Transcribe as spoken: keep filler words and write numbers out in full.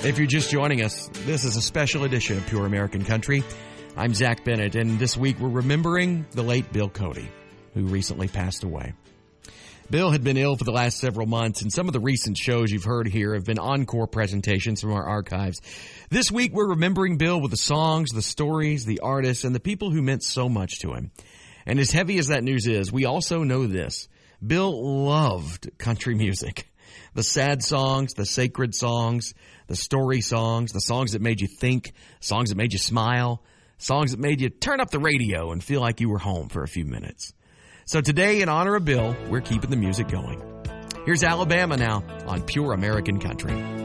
If you're just joining us, this is a special edition of Pure American Country. I'm Zach Bennett, and this week we're remembering the late Bill Cody, who recently passed away. Bill had been ill for the last several months, and some of the recent shows you've heard here have been encore presentations from our archives. This week we're remembering Bill with the songs, the stories, the artists, and the people who meant so much to him. And as heavy as that news is, we also know this. Bill loved country music. The sad songs, the sacred songs, the story songs, the songs that made you think, songs that made you smile, songs that made you turn up the radio and feel like you were home for a few minutes. So today, in honor of Bill, we're keeping the music going. Here's Alabama now on Pure American Country.